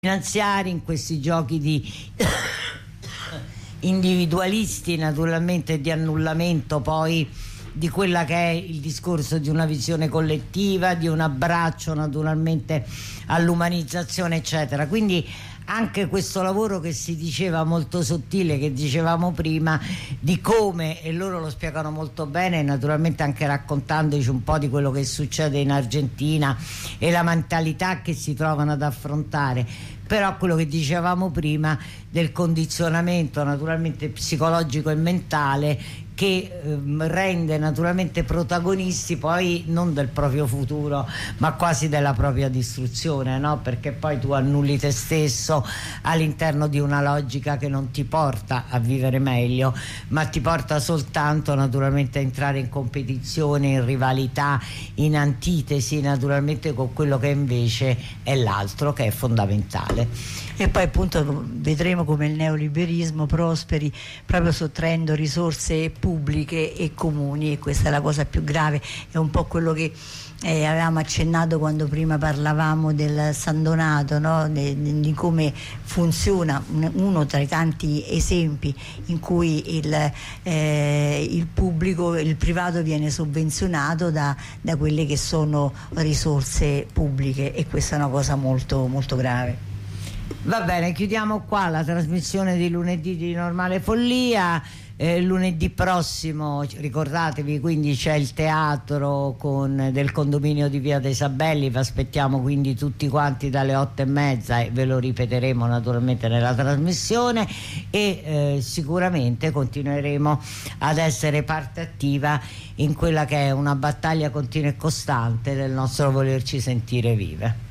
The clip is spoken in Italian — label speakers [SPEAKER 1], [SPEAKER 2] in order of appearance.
[SPEAKER 1] finanziari, in questi giochi di individualisti, naturalmente, di annullamento poi di quella che è il discorso di una visione collettiva, di un abbraccio naturalmente all'umanizzazione, eccetera. Quindi anche questo lavoro che si diceva molto sottile, che dicevamo prima, di come, e loro lo spiegano molto bene, naturalmente anche raccontandoci un po' di quello che succede in Argentina e la mentalità che si trovano ad affrontare. Però quello che dicevamo prima del condizionamento naturalmente psicologico e mentale, che rende naturalmente protagonisti poi non del proprio futuro, ma quasi della propria distruzione, no? Perché poi tu annulli te stesso all'interno di una logica che non ti porta a vivere meglio, ma ti porta soltanto naturalmente a entrare in competizione, in rivalità, in antitesi naturalmente con quello che invece è l'altro, che è fondamentale.
[SPEAKER 2] E poi appunto vedremo come il neoliberismo prosperi proprio sottraendo risorse pubbliche e comuni, e questa è la cosa più grave. È un po' quello che avevamo accennato quando prima parlavamo del San Donato, no? di come funziona uno tra i tanti esempi in cui il pubblico, il privato viene sovvenzionato da quelle che sono risorse pubbliche, e questa è una cosa molto, molto grave.
[SPEAKER 1] Va bene, chiudiamo qua la trasmissione di lunedì di Normale Follia. Lunedì prossimo, ricordatevi, quindi c'è il teatro del condominio di Via dei Sabelli. Vi aspettiamo quindi tutti quanti dalle 8:30 e ve lo ripeteremo naturalmente nella trasmissione, e sicuramente continueremo ad essere parte attiva in quella che è una battaglia continua e costante del nostro volerci sentire vive.